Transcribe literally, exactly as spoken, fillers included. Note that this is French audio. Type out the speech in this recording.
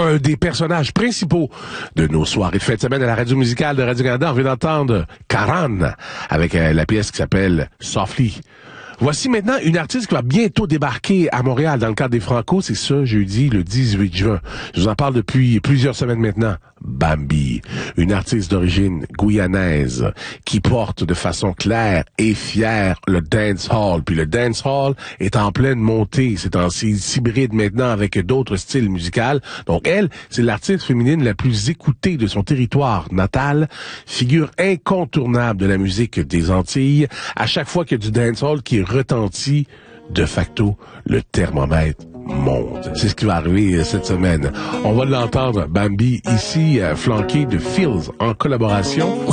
un des personnages principaux de nos soirées de fin de semaine à la radio musicale de Radio-Canada. On vient d'entendre Karan avec euh, la pièce qui s'appelle Softly. Voici maintenant une artiste qui va bientôt débarquer à Montréal dans le cadre des Franco. C'est ce jeudi, le dix-huit juin. Je vous en parle depuis plusieurs semaines maintenant. Bambi, une artiste d'origine guyanaise qui porte de façon claire et fière le dancehall. Puis le dancehall est en pleine montée. C'est en hybride maintenant avec d'autres styles musicaux. Donc elle, c'est l'artiste féminine la plus écoutée de son territoire natal, figure incontournable de la musique des Antilles. À chaque fois qu'il y a du dancehall qui retentit, de facto, le thermomètre monte. C'est ce qui va arriver cette semaine. On va l'entendre, Bambi, ici, euh, flanqué de Fields en collaboration